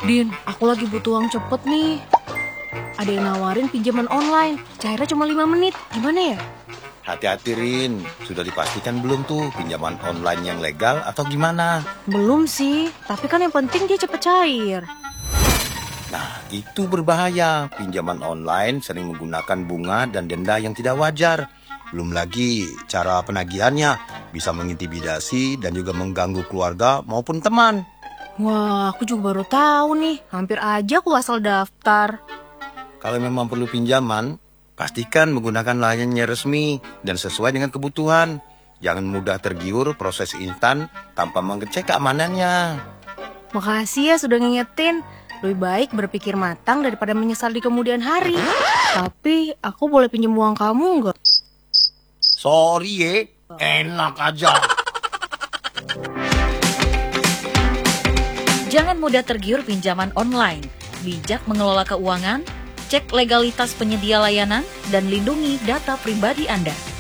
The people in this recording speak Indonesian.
Din, aku lagi butuh uang cepet nih. Ada yang nawarin pinjaman online, cairnya cuma 5 menit. Gimana ya? Hati-hati Rin, sudah dipastikan belum tuh pinjaman online yang legal atau gimana? Belum sih, tapi kan yang penting dia cepet cair. Nah, itu berbahaya. Pinjaman online sering menggunakan bunga dan denda yang tidak wajar. Belum lagi cara penagihannya bisa mengintimidasi dan juga mengganggu keluarga maupun teman. Wah, aku juga baru tahu nih. Hampir aja aku asal daftar. Kalau memang perlu pinjaman, pastikan menggunakan layanannya resmi dan sesuai dengan kebutuhan. Jangan mudah tergiur proses instan tanpa mengecek keamanannya. Makasih ya sudah ngingetin. Lebih baik berpikir matang daripada menyesal di kemudian hari. Tapi aku boleh pinjam uang kamu nggak? Sorry ye, enak aja. Jangan mudah tergiur pinjaman online. Bijak mengelola keuangan, cek legalitas penyedia layanan, dan lindungi data pribadi Anda.